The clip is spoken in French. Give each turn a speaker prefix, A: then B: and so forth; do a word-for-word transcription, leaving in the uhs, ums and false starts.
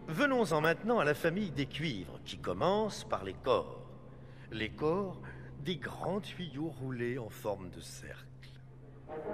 A: Venons-en maintenant à la famille des cuivres, qui commence par les corps. Les corps, des grands tuyaux roulés en forme de cercle.